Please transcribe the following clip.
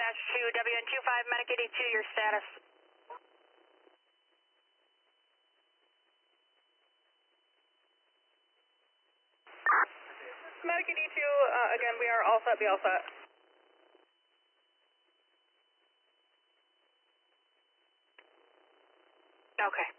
dispatch to WN25, Medic 82, your status. Medic 82, again, we are all set, be all set. Okay.